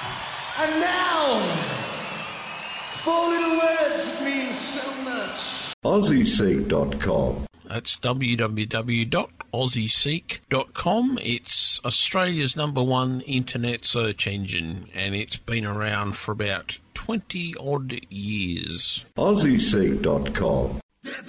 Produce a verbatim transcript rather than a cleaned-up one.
And now, four little words that mean so much. Aussie Seek dot com. That's w w w dot aussie seek dot com. It's Australia's number one internet search engine, and it's been around for about twenty odd years. Aussie Seek dot com.